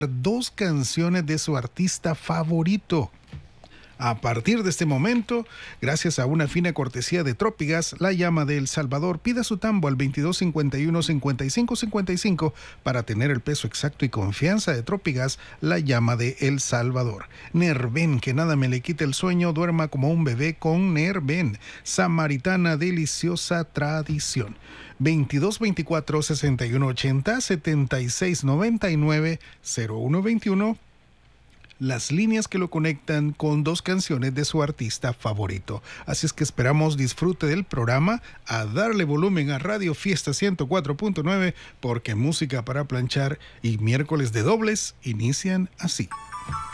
dos canciones de su artista favorito. A partir de este momento, gracias a una fina cortesía de Trópigas, La Llama de El Salvador, pida su tambo al 2251-5555 para tener el peso exacto y confianza de Trópigas, La Llama de El Salvador. Nerven, que nada me le quite el sueño, duerma como un bebé con Nerven. Samaritana, deliciosa tradición. 2224-6180, 7699-0121. Las líneas que lo conectan con dos canciones de su artista favorito. Así es que esperamos disfrute del programa, a darle volumen a Radio Fiesta 104.9, porque música para planchar y miércoles de dobles inician así.